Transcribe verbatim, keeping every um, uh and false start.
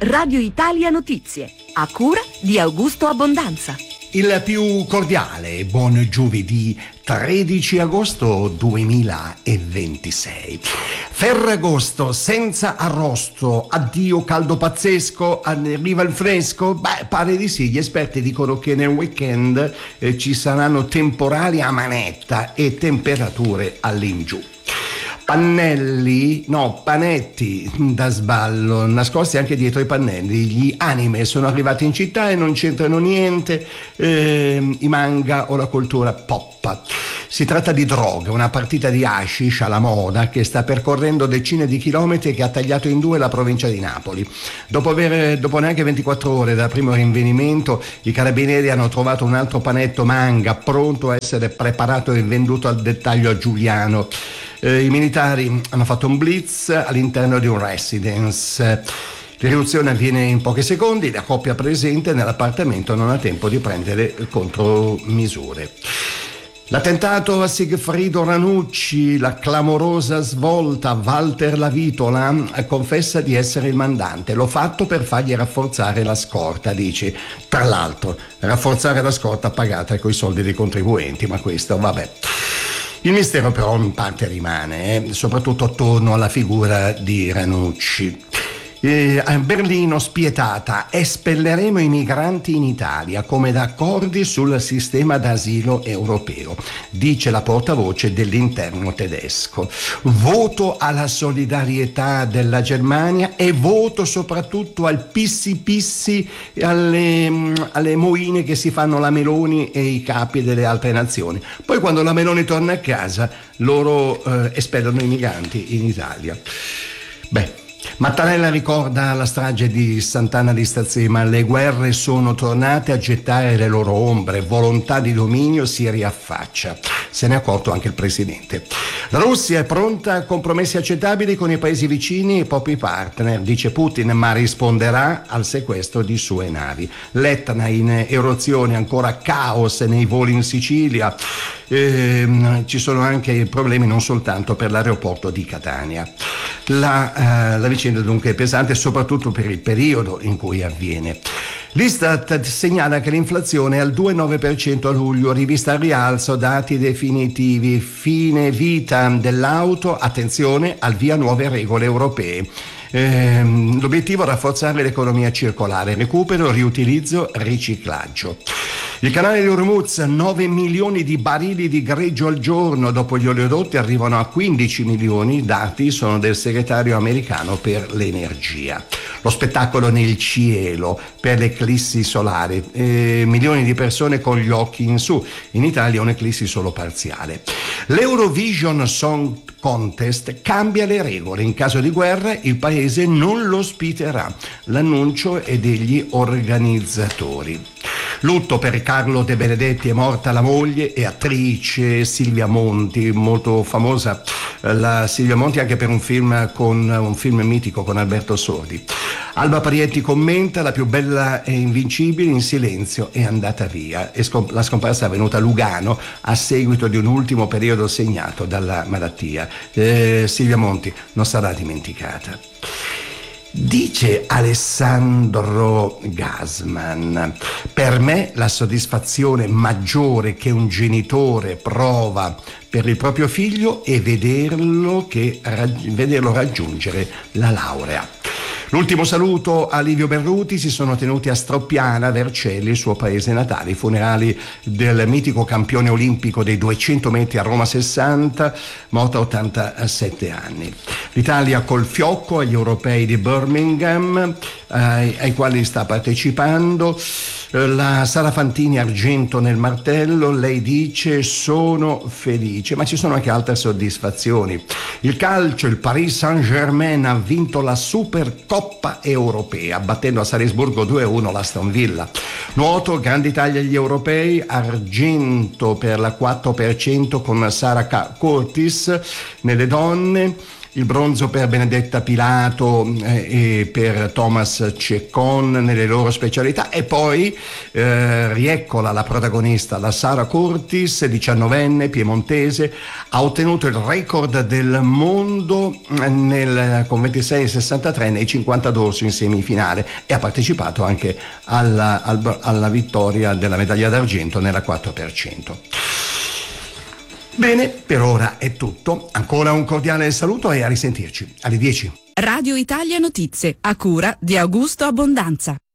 Radio Italia Notizie, a cura di Augusto Abbondanza. Il più cordiale e buon giovedì tredici agosto duemilaventisei. Ferragosto senza arrosto, addio caldo pazzesco, arriva il fresco? Beh, pare di sì. Gli esperti dicono che nel weekend eh, ci saranno temporali a manetta e temperature all'ingiù. Pannelli, no, panetti da sballo, nascosti anche dietro i pannelli. Gli anime sono arrivati in città e non c'entrano niente eh, i manga o la cultura pop. Si tratta di droga, una partita di hashish alla moda che sta percorrendo decine di chilometri e che ha tagliato in due la provincia di Napoli. Dopo, aver, dopo neanche ventiquattro ore dal primo rinvenimento, i carabinieri hanno trovato un altro panetto manga pronto a essere preparato e venduto al dettaglio a Giuliano. Eh, I militari hanno fatto un blitz all'interno di un residence. L'irruzione avviene in pochi secondi, la coppia presente nell'appartamento non ha tempo di prendere contromisure. L'attentato a Sigfrido Ranucci, la clamorosa svolta, Walter Lavitola confessa di essere il mandante. L'ho fatto per fargli rafforzare la scorta, dice. Tra l'altro, rafforzare la scorta pagata coi soldi dei contribuenti, ma questo vabbè. Il mistero però in parte rimane, eh, soprattutto attorno alla figura di Ranucci. Eh, a Berlino spietata, espelleremo i migranti in Italia come da accordi sul sistema d'asilo europeo, dice la portavoce dell'interno tedesco. Voto alla solidarietà della Germania e voto soprattutto al pissi pissi, alle, alle moine che si fanno la Meloni e i capi delle altre nazioni. Poi quando la Meloni torna a casa loro eh, espellono i migranti in Italia. Beh, Mattarella ricorda la strage di Sant'Anna di Stazzema. Le guerre sono tornate a gettare le loro ombre, volontà di dominio si riaffaccia. Se ne è accorto anche il presidente. La Russia è pronta a compromessi accettabili con i paesi vicini e i propri partner, dice Putin, ma risponderà al sequestro di sue navi. L'Etna in eruzione, ancora caos nei voli in Sicilia. Eh, ci sono anche problemi non soltanto per l'aeroporto di Catania. La, eh, la vicenda dunque è pesante soprattutto per il periodo in cui avviene. L'Istat segnala che l'inflazione è al due virgola nove per cento a luglio, rivista al rialzo, dati definitivi, fine vita dell'auto, attenzione, al via nuove regole europee. Eh, l'obiettivo è rafforzare l'economia circolare, recupero, riutilizzo, riciclaggio. Il canale di Hormuz, nove milioni di barili di greggio al giorno, dopo gli oleodotti arrivano a quindici milioni, i dati sono del segretario americano per l'energia. Lo spettacolo nel cielo per le eclissi solari, eh, milioni di persone con gli occhi in su, in Italia un'eclissi solo parziale. L'Eurovision Song Contest cambia le regole, in caso di guerra il paese non lo ospiterà, l'annuncio è degli organizzatori. Lutto per Carlo De Benedetti, è morta la moglie e attrice Silvia Monti, molto famosa la Silvia Monti anche per un film con un film mitico con Alberto Sordi. Alba Parietti commenta: la più bella e invincibile in silenzio è andata via, e scomp- la scomparsa è avvenuta a Lugano a seguito di un ultimo periodo segnato dalla malattia. Eh, Silvia Monti non sarà dimenticata. Dice Alessandro Gasman: per me la soddisfazione maggiore che un genitore prova per il proprio figlio è vederlo, che, vederlo raggiungere la laurea. L'ultimo saluto a Livio Berruti si sono tenuti a Stroppiana, Vercelli, il suo paese natale. I funerali del mitico campione olimpico dei duecento metri a Roma sessanta, morto a ottantasette anni. L'Italia col fiocco agli europei di Birmingham, ai, ai quali sta partecipando. La Sara Fantini argento nel martello, lei dice sono felice, ma ci sono anche altre soddisfazioni. Il calcio, il Paris Saint-Germain ha vinto la Supercoppa europea battendo a Salisburgo due a uno l'Aston Villa. Nuoto, grande Italia agli europei, argento per la quattro per cento con Sara Curtis nelle donne. il bronzo per Benedetta Pilato eh, e per Thomas Ceccon nelle loro specialità, e poi eh, rieccola la protagonista, la Sara Curtis, diciannovenne piemontese, ha ottenuto il record del mondo nel, con ventisei virgola sessantatré nei cinquanta dorsi in semifinale, e ha partecipato anche alla, al, alla vittoria della medaglia d'argento nella quattro per cento. Bene, per ora è tutto. Ancora un cordiale saluto e a risentirci alle dieci. Radio Italia Notizie, a cura di Augusto Abbondanza.